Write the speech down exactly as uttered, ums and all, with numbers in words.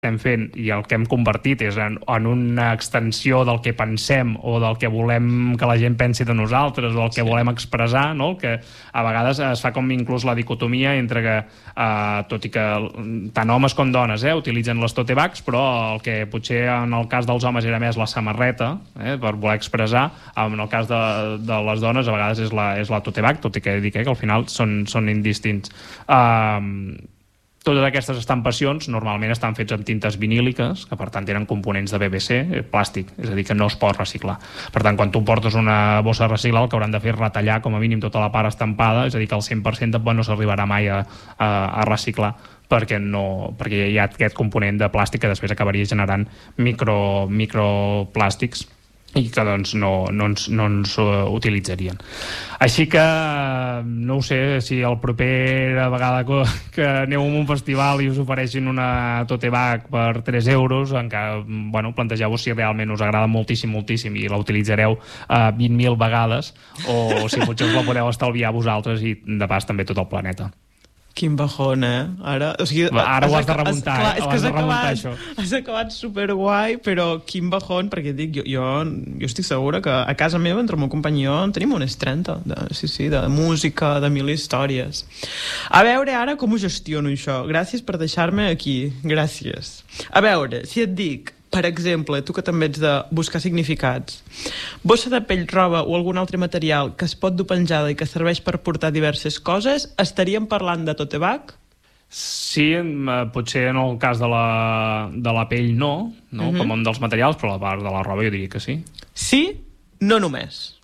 estem fent i el que hem convertit és en, en una extensió del que pensem o del que volem que la gent pensi de nosaltres o el que sí. volem expressar, no? Que a vegades es fa com inclús la dicotomia entre que, eh, tot i que tant homes com dones eh, utilitzen les tote bags, però el que potser en el cas dels homes era més la samarreta eh, per voler expressar, en el cas de, de les dones a vegades és la, és la tote bag, tot i que dic eh, que al final són, són indistints. Uh, Totes aquestes estampacions normalment estan fets amb tintes viníliques, que per tant tenen components de B B C, plàstic, és a dir, que no es pot reciclar. Per tant, quan tu portes una bossa de reciclar, el que hauran de fer és retallar com a mínim tota la part estampada, és a dir, que el cent per cent no s'arribarà mai a, a, a reciclar perquè, no, perquè hi ha aquest component de plàstic que després acabaria generant micro, microplàstics i que doncs no, no ens, no ens uh, utilitzarien. Així que no ho sé si el propera vegada que, que aneu a un festival i us ofereixin una tote bag per tres euros, encara, bueno, plantegeu-vos si realment us agrada moltíssim, moltíssim i la utilitzareu uh, vint mil vegades o si potser us la podeu estalviar vosaltres i de pas també tot el planeta. Quin bajón, eh? Ara, o sigui, Ara ho has de remuntar, has, clar, eh? És que has acabat, això. has acabat superguai, però quin bajón, perquè dic, jo, jo, jo estic segura que a casa meva, entre el meu company i jo, en tenim unes trenta, de, sí, sí, de música, de mil històries. A veure ara com ho gestiono, això. Gràcies per deixar-me aquí. Gràcies. A veure, si et dic, per exemple, tu que també ets de buscar significats, bossa de pell, roba o algun altre material que es pot dur penjada i que serveix per portar diverses coses, estaríem parlant de tote bag? Sí, potser en el cas de la, de la pell no, no? Uh-huh. Com un dels materials, però a la part de la roba jo diria que sí. Sí, no només.